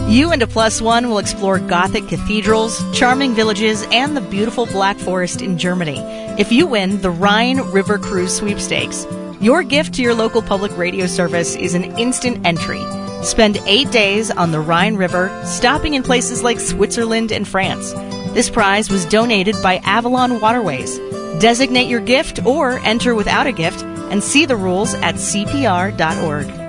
You and a plus one will explore Gothic cathedrals, charming villages, and the beautiful Black Forest in Germany. If you win the Rhine River Cruise Sweepstakes, your gift to your local public radio service is an instant entry. Spend 8 days on the Rhine River, stopping in places like Switzerland and France. This prize was donated by Avalon Waterways. Designate your gift or enter without a gift and see the rules at cpr.org.